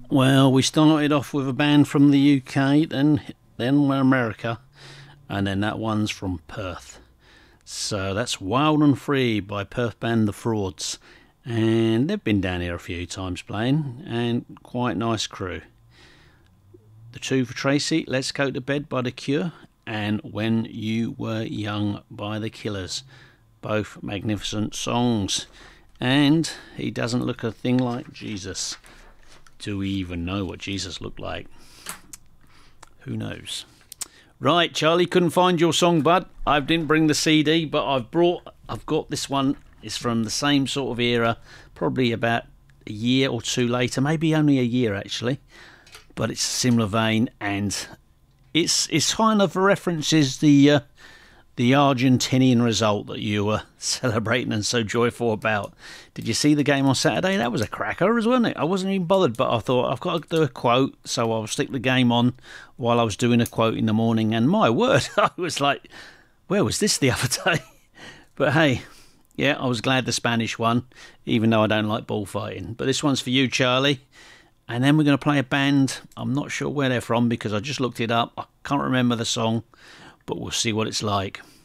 Well, we started off with a band from the UK, then America, and then that one's from Perth. So that's Wild and Free by Perth band The Frauds, and they've been down here a few times playing, and quite nice crew. The two for Tracy, Let's Go to Bed by The Cure, and When You Were Young by The Killers. Both magnificent songs. And he doesn't look a thing like Jesus. Do we even know what Jesus looked like? Who knows? Right, Charlie, couldn't find your song, bud. I didn't bring the CD, but I've got this one. It's from the same sort of era, probably about a year or two later, maybe only a year actually. But it's a similar vein, and it's kind of references the Argentinian result that you were celebrating and so joyful about. Did you see the game on Saturday? That was a cracker, wasn't it? I wasn't even bothered, but I thought I've got to do a quote, so I'll stick the game on while I was doing a quote in the morning. And my word, I was like, where was this the other day? But hey, yeah, I was glad the Spanish won, even though I don't like bullfighting. But this one's for you, Charlie. And then we're going to play a band. I'm not sure where they're from because I just looked it up. I can't remember the song, but we'll see what it's like.